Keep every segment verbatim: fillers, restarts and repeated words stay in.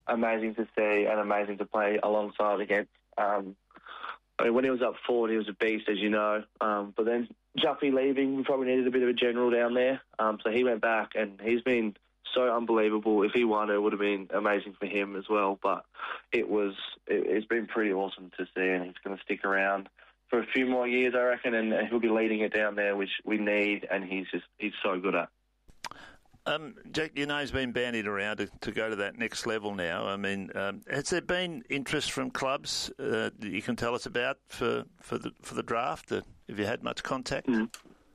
amazing to see and amazing to play alongside against. Um, I mean, when he was up forward, he was a beast, as you know. Um, but then Juffy leaving, we probably needed a bit of a general down there. Um, so he went back, and he's been so unbelievable. If he won, it would have been amazing for him as well. But it was, it, it's been pretty awesome to see, and he's going to stick around for a few more years, I reckon, and he'll be leading it down there, which we need, and he's just he's so good at. Um, Jack, you know, he's been bandied around to, to go to that next level now. I mean, um, has there been interest from clubs uh, that you can tell us about for, for the for the draft? Uh, have you had much contact? Mm.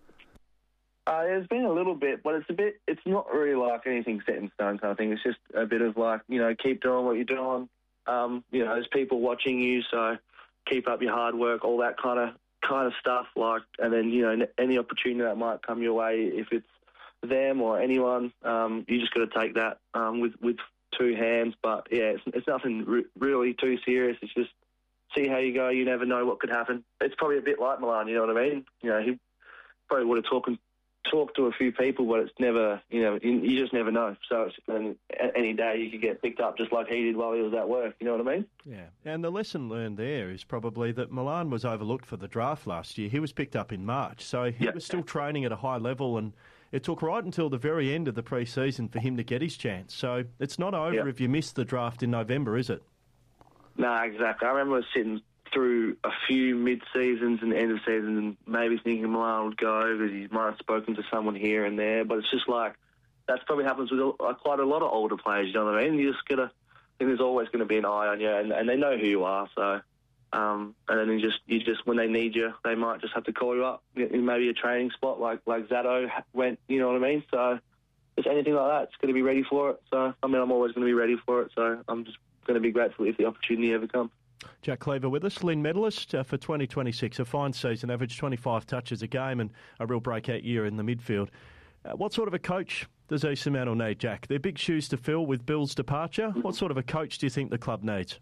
Uh, there's been a little bit, but it's a bit. It's not really like anything set in stone kind of thing. It's just a bit of like, you know, keep doing what you're doing. Um, you know, there's people watching you, so keep up your hard work, all that kind of kind of stuff. Like, and then, you know, any opportunity that might come your way, if it's them or anyone, um, you just got to take that um, with with two hands. But yeah, it's, it's nothing re- really too serious. It's just see how you go. You never know what could happen. It's probably a bit like Milan. You know what I mean? You know, he probably would have talked talked to a few people, but it's never, you know, you just never know. So it's, and any day you could get picked up just like he did while he was at work. You know what I mean? Yeah, and the lesson learned there is probably that Milan was overlooked for the draft last year. He was picked up in March, so he yep. was still training at a high level, and it took right until the very end of the pre-season for him to get his chance. So it's not over yep. if you miss the draft in November, is it? No, exactly. I remember sitting through a few mid-seasons and end of seasons and maybe thinking Milan would go because he might have spoken to someone here and there, but it's just like, that's probably happens with a, quite a lot of older players, you know what I mean? You just gotta, I think there's always going to be an eye on you, and, and they know who you are, so, um, and then you just, you just, when they need you, they might just have to call you up in maybe a training spot like, like Zato went, you know what I mean? So, just anything like that, it's going to be ready for it. So, I mean, I'm always going to be ready for it, so I'm just going to be grateful if the opportunity ever comes. Jack Cleaver with us, Lynn medalist uh, for twenty twenty-six, a fine season, averaged twenty-five touches a game and a real breakout year in the midfield. Uh, what sort of a coach does East Fremantle need, Jack? They're big shoes to fill with Bill's departure. What sort of a coach do you think the club needs?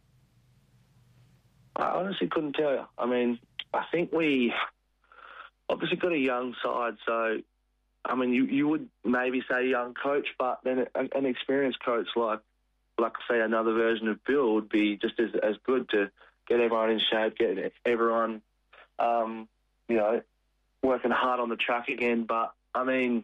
I honestly couldn't tell you. I mean, I think we obviously got a young side, so, I mean, you, you would maybe say young coach, but then an, an experienced coach like, like I say, another version of Bill would be just as, as good to get everyone in shape, get everyone, um, you know, working hard on the track again. But, I mean,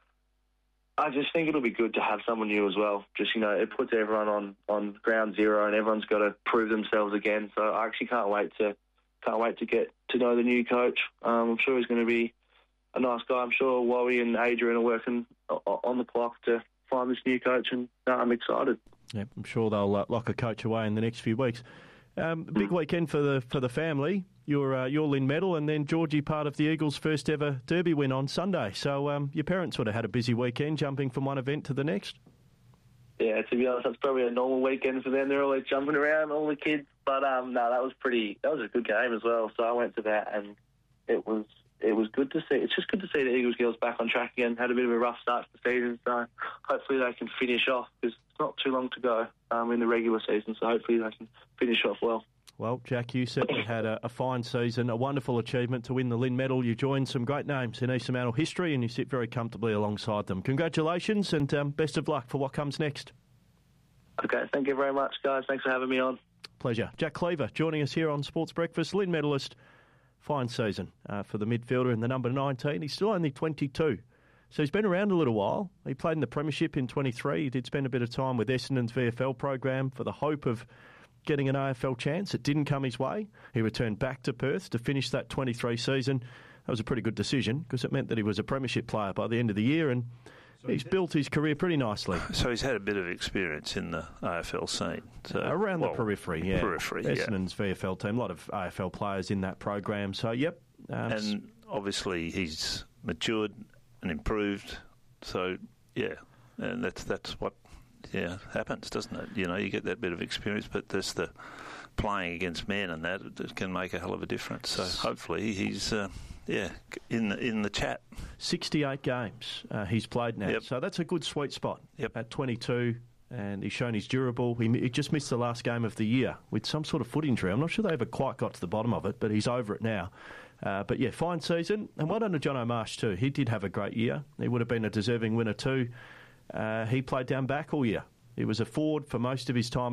I just think it'll be good to have someone new as well. Just, you know, it puts everyone on, on ground zero and everyone's got to prove themselves again. So I actually can't wait to can't wait to get to know the new coach. Um, I'm sure he's going to be a nice guy. I'm sure Wowie and Adrian are working on the clock to find this new coach, and no, I'm excited. Yeah, I'm sure they'll uh, lock a coach away in the next few weeks. Um, big weekend for the for the family. Your uh, your Lynn medal, and then Georgie part of the Eagles' first ever Derby win on Sunday. So um, your parents would have had a busy weekend, jumping from one event to the next. Yeah, to be honest, that's probably a normal weekend for them. They're always jumping around, all the kids. But um, no, that was pretty. That was a good game as well. So I went to that, and it was it was good to see. It's just good to see the Eagles girls back on track again. Had a bit of a rough start to the season, so hopefully they can finish off, because it's not too long to go um, in the regular season. So hopefully they can finish off well. Well, Jack, you certainly had a, a fine season, a wonderful achievement to win the Lynn medal. You joined some great names in East Fremantle history, and you sit very comfortably alongside them. Congratulations, and um, best of luck for what comes next. Okay, thank you very much, guys. Thanks for having me on. Pleasure. Jack Cleaver joining us here on Sports Breakfast. Lynn medalist, fine season uh, for the midfielder in the number nineteen. He's still only twenty-two. So he's been around a little while. He played in the Premiership in twenty-three. He did spend a bit of time with Essendon's V F L program for the hope of getting an A F L chance. It didn't come his way. He returned back to Perth to finish that twenty-three season. That was a pretty good decision, because it meant that he was a Premiership player by the end of the year, and he's built his career pretty nicely. So he's had a bit of experience in the A F L scene. So, Around well, the periphery, yeah. Periphery, Essendon's yeah. V F L team, a lot of A F L players in that program. So, yep. Um, and obviously he's matured and improved. So, yeah, and that's that's what yeah happens, doesn't it? You know, you get that bit of experience, but there's the playing against men, and that it can make a hell of a difference. So hopefully he's uh, yeah in the, in the chat. sixty-eight games uh, he's played now, yep. So that's a good sweet spot. Yep. At twenty-two, and he's shown he's durable. He, he just missed the last game of the year with some sort of foot injury. I'm not sure they ever quite got to the bottom of it, but he's over it now. Uh, but yeah, fine season, and well done to John O'Marsh too. He did have a great year. He would have been a deserving winner too. Uh, he played down back all year. He was a forward for most of his time